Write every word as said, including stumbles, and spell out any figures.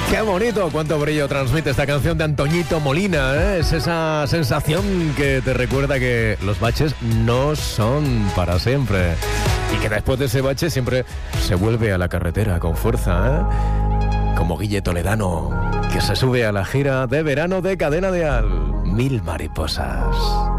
Qué bonito, cuánto brillo transmite esta canción de Antoñito Molina, ¿eh? Es esa sensación que te recuerda que los baches no son para siempre y que después de ese bache siempre se vuelve a la carretera con fuerza, ¿eh? Como Guille Toledano, que se sube a la gira de verano de Cadena Dial. Mil mariposas.